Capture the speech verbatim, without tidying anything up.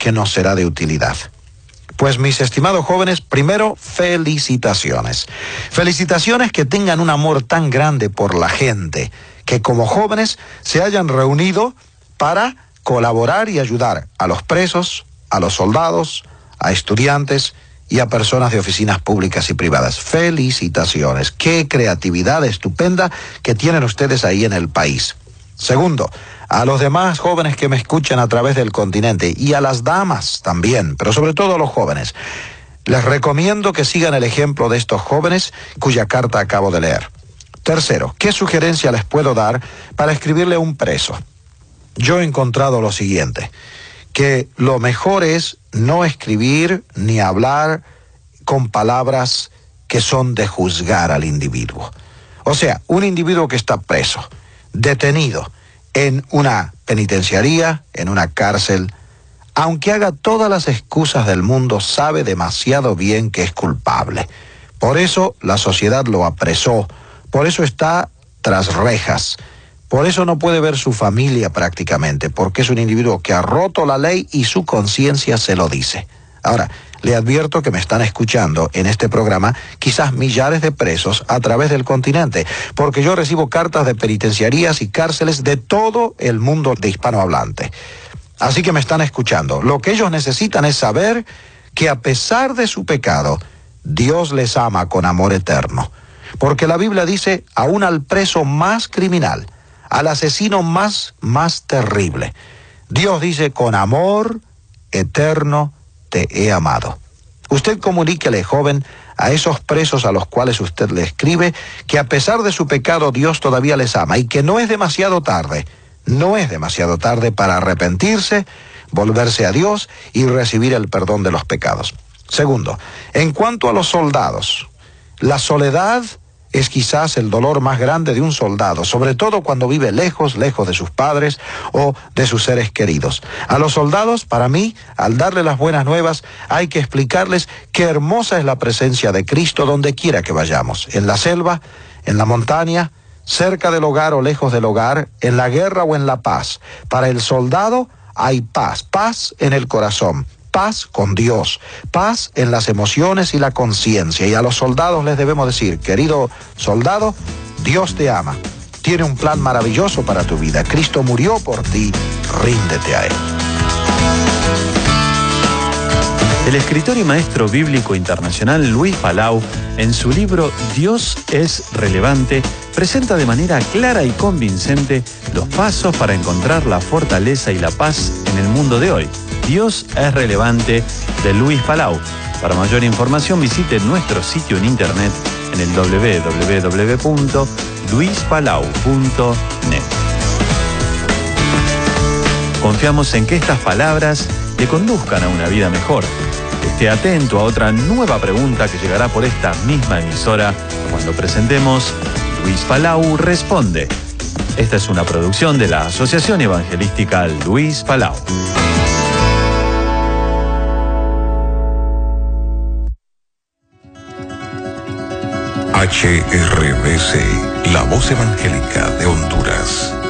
que nos será de utilidad. Pues mis estimados jóvenes, primero, felicitaciones. Felicitaciones que tengan un amor tan grande por la gente, que como jóvenes se hayan reunido para colaborar y ayudar a los presos, a los soldados, a estudiantes y a personas de oficinas públicas y privadas. Felicitaciones. Qué creatividad estupenda que tienen ustedes ahí en el país. Segundo, a los demás jóvenes que me escuchan a través del continente y a las damas también, pero sobre todo a los jóvenes, les recomiendo que sigan el ejemplo de estos jóvenes cuya carta acabo de leer. Tercero, ¿qué sugerencia les puedo dar para escribirle a un preso? Yo he encontrado lo siguiente, que lo mejor es no escribir ni hablar con palabras que son de juzgar al individuo. O sea, un individuo que está preso, detenido en una penitenciaría, en una cárcel, aunque haga todas las excusas del mundo, sabe demasiado bien que es culpable. Por eso la sociedad lo apresó, por eso está tras rejas, por eso no puede ver su familia prácticamente, porque es un individuo que ha roto la ley y su conciencia se lo dice. Ahora, le advierto que me están escuchando en este programa quizás millares de presos a través del continente, porque yo recibo cartas de penitenciarías y cárceles de todo el mundo de hispanohablante. Así que me están escuchando. Lo que ellos necesitan es saber que a pesar de su pecado, Dios les ama con amor eterno. Porque la Biblia dice, aún al preso más criminal, al asesino más, más terrible, Dios dice, con amor eterno te he amado. Usted comuníquele, joven, a esos presos a los cuales usted le escribe, que a pesar de su pecado Dios todavía les ama y que no es demasiado tarde, no es demasiado tarde para arrepentirse, volverse a Dios y recibir el perdón de los pecados. Segundo, en cuanto a los soldados, la soledad es quizás el dolor más grande de un soldado, sobre todo cuando vive lejos, lejos de sus padres o de sus seres queridos. A los soldados, para mí, al darle las buenas nuevas, hay que explicarles qué hermosa es la presencia de Cristo donde quiera que vayamos, en la selva, en la montaña, cerca del hogar o lejos del hogar, en la guerra o en la paz. Para el soldado hay paz, paz en el corazón, paz con Dios, paz en las emociones y la conciencia. Y a los soldados les debemos decir, querido soldado, Dios te ama, tiene un plan maravilloso para tu vida. Cristo murió por ti, ríndete a Él. El escritor y maestro bíblico internacional Luis Palau, en su libro Dios es relevante, presenta de manera clara y convincente los pasos para encontrar la fortaleza y la paz en el mundo de hoy. Dios es relevante, de Luis Palau. Para mayor información visite nuestro sitio en internet en el doble u doble u doble u punto luis palau punto net. Confiamos en que estas palabras le conduzcan a una vida mejor. Esté atento a otra nueva pregunta que llegará por esta misma emisora cuando presentemos Luis Palau Responde. Esta es una producción de la Asociación Evangelística Luis Palau. H R B C, la voz evangélica de Honduras.